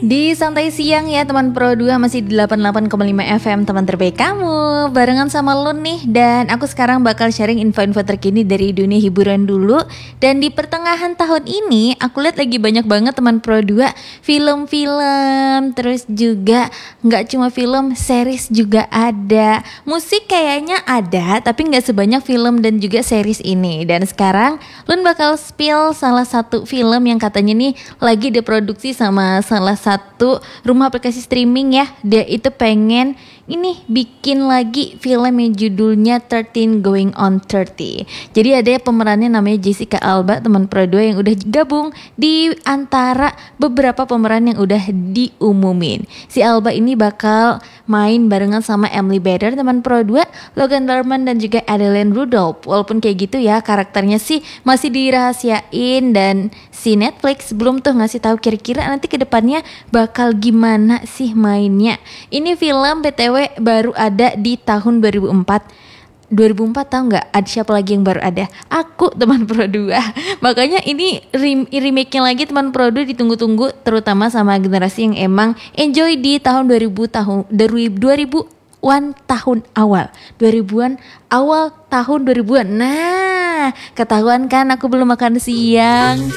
Di santai siang ya teman Pro 2 masih di 88,5 FM teman terbaik kamu. Barengan sama Lun nih. Dan aku sekarang bakal sharing info-info terkini dari dunia hiburan dulu. Dan di pertengahan tahun ini aku lihat lagi banyak banget teman Pro 2 film-film. Terus juga gak cuma film, series juga ada. Musik kayaknya ada tapi gak sebanyak film dan juga series ini. Dan sekarang Lun bakal spill salah satu film yang katanya nih lagi diproduksi sama salah satu rumah aplikasi streaming ya. Dia itu pengen ini bikin lagi film yang judulnya 13 Going on 30. Jadi ada pemerannya namanya Jessica Alba, teman Pro 2 yang udah gabung di antara beberapa pemeran yang udah diumumin. Si Alba ini bakal main barengan sama Emily Beder, teman Pro 2, Logan Lerman dan juga Adeline Rudolph. Walaupun kayak gitu ya, karakternya sih masih dirahasiain dan si Netflix belum tuh ngasih tahu kira-kira nanti ke depannya bakal gimana sih mainnya. Ini film BTW baru ada di tahun 2004 tahu nggak? Ada siapa lagi yang baru ada? Aku, teman Pro 2. Makanya ini remake-nya lagi teman Pro 2 ditunggu-tunggu, terutama sama generasi yang emang enjoy di tahun 2000-an tahun awal. 2000-an awal tahun 2000-an. Nah, ketahuan kan aku belum makan siang.